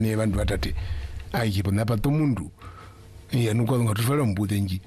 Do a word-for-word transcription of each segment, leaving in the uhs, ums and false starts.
ne vandu vatate aichipo napato mundu ya nukwalunga tufala mbude nji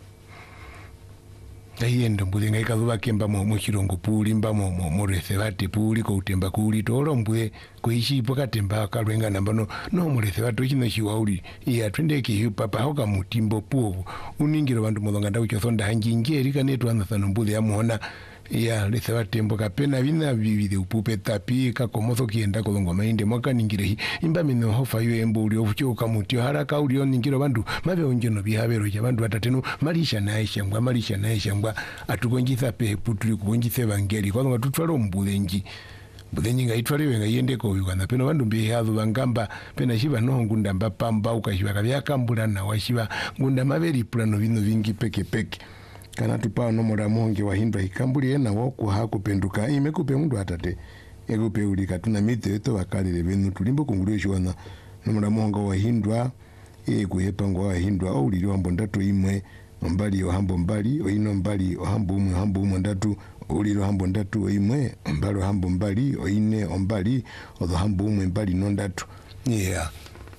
ayenda mbude ngaikazuva kemba mo muchirongo puli mba mo mo reservate puli ko utemba kuli tolo mbwe kuishipo katemba kalwenga nambano no mu reservate chino chiwauli ya twendeke hiyo papa hoka mutimbo puo uningiro vandu modonga ndawo chosonda hanjingeri kanetu anasana mbude yamuona ya reservate mboka pena vina vivide upupe tapi kakomoso kienda kolongo mainde mwaka ningire imba mino hofa yo embo uli ofuchoka mutio haraka uli oningiro vandu mabe onjono bihabero cha vandu atateno malisha naye shangwa malisha naye shangwa atukonjisa pe putuli kukonjisa evangeli kwa nga tutwalo mbulenji mbulenji nga itwaliwe nga yende ko yugana peno vandu mbi hazu vangamba pena shiva no ngunda mbapamba ukashiva kavyakambula na washiva ngunda maveri plano vino vingi peke peke kana tupa no mora monge wa hindwa ikambuli ena woku hakupenduka imekupe mundu atate ekupe ulika tuna mite weto wakalile venu tulimbo kungulio shiwana no mora monge wa hindwa ekuhepa ngo wa hindwa au lili wambo ndatu imwe mbali ohambo mbali oino mbali ohambo umwe ohambo umwe ndatu ulilo hambo ndatu oimwe mbali ohambo mbali oine ombali ohambo umwe mbali no ndatu yeah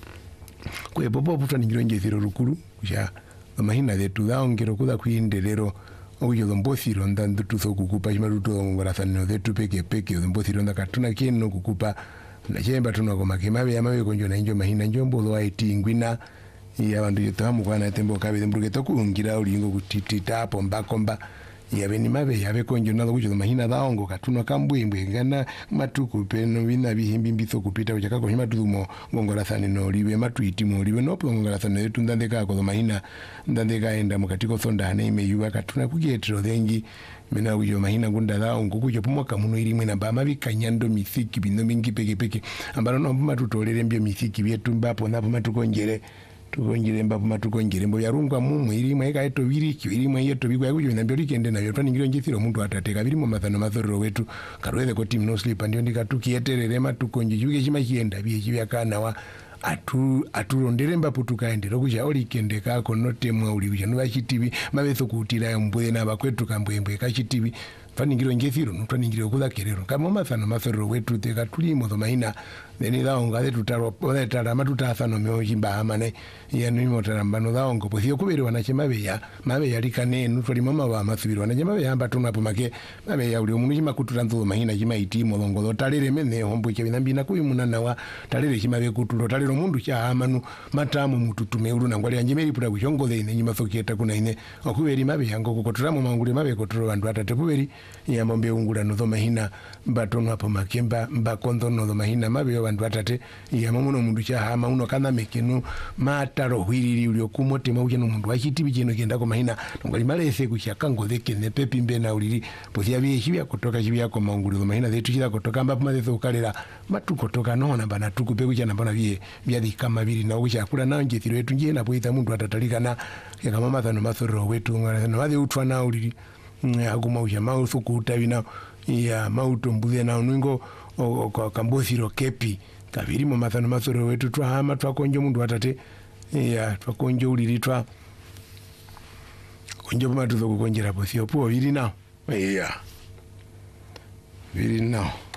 kwe popo puta ningironje zero rukuru ya mahina zetu zaongero kuza kuindelero oyo lombosiro ndandu tuso kukupa chimaruto ngorasano zetu peke peke lombosiro ndakatuna kieno kukupa na chemba tunakoma kimabe yamabe konjo na injo mahina njombo lo aiti ngwina ya bandu yotamu kwana tembo kabile mburuke tokungira ulingo kutitita hapo mbakomba ya beni mabe yabe konjo nalo kucho mahina daongo katuno kambwembwe ngana matuku peno bina bihimbi mbitho kupita uchaka ko himatumo ngongora sane no liwe matuiti mo liwe no ngongora sane yetu ndandeka ko mahina ndandeka enda mukatiko sonda ane imeyuwa katuna kugetro dengi mena uyo mahina ngunda daongo kucho pumoka muno ilimwe na bama bikanyando misiki bino mingi peke peke ambalo no matutolere mbyo misiki byetu mbapo napo matukonjere tukonjire mbapo matukonjire mbo yarungwa mumwe irimwe ikaeto biriki irimwe yeto bigwa kujo nambyo likende nayo twaningiro njithiro muntu atateka birimo mathano mathoro wetu karweze ko team no sleep ndio ndikatukiyeterere matukonji juge chima kienda biye chibyakana wa atu aturondere mbapo tukaendera kuja olikende kako notemwa uli kuja nubachitibi mabeso kutira mbwe na bakwetu kambwembwe kachitibi twaningiro njithiro ntwaningiro kuza kerero kama mathano mathoro wetu teka tulimo mahina neni daonga de tutaro pode tara matutasa no meo jimba amane ya no motara mbano daongo posio kubere wanachema beya mabe yalikane nutwali mama wa masubiro wanachema beya amba tunapo make mabe ya uli omuntu jima kuturanzo mahina jima iti molongo talere mene hombo che binambina kuyimunana wa talere jima be kutulo talere mundu cha amanu matamu mututume ulu nangwali anjemeri pura kuchongoze ine jima sokieta kuna ine okuberi mabe yango kokoturamo mangule mabe koturo bandu atate kuberi ya mombe ungula no mahina mbatono hapo makemba mbakondo no mahina mabe bandu atate ya mamuno mundu cha hama uno kana mekeno mataro hwiriri ulio kumote mauke no mundu achitibi kino kenda ko mahina ngali malese kuchaka ngozeke ne pepi mbena uliri posia bye chibya kutoka chibya ko mangulu mahina zetu chira kutoka mbapo mazezo ukalera matu kutoka nona bana tukupe kucha nambana bye byadi kama bili na ucha kula na njethiro yetu nje na poita mundu atatalikana ya kama mathano mathoro wetu ngana na wale utwa na uliri aguma uja mausu kutabina ya mauto mbuze na unungo o kambosiro kepi kabiri mu mathano masoro wetu twa hama twa konjo mundu atate ya twa konjo uliri twa konjo matu zo kukonjera posio po biri nao ya biri nao